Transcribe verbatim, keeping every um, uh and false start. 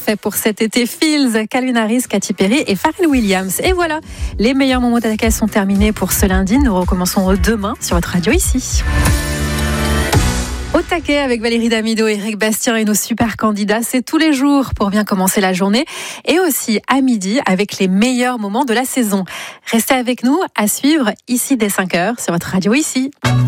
parfait pour cet été. Fields, Calvin Harris, Katy Perry et Pharrell Williams. Et voilà, les meilleurs moments de la sont terminés pour ce lundi. Nous recommençons demain sur votre radio ici. Au taquet avec Valérie Damido, Éric Bastien et nos super candidats, c'est tous les jours pour bien commencer la journée et aussi à midi avec les meilleurs moments de la saison. Restez avec nous à suivre ici dès cinq heures sur votre radio ici.